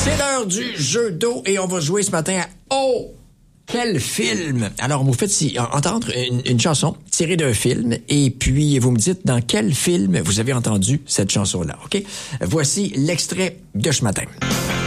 C'est l'heure du jeu d'eau et on va jouer ce matin à Oh! Quel film? Alors, vous faites entendre une chanson tirée d'un film et puis vous me dites dans quel film vous avez entendu cette chanson-là, OK? Voici l'extrait de ce matin.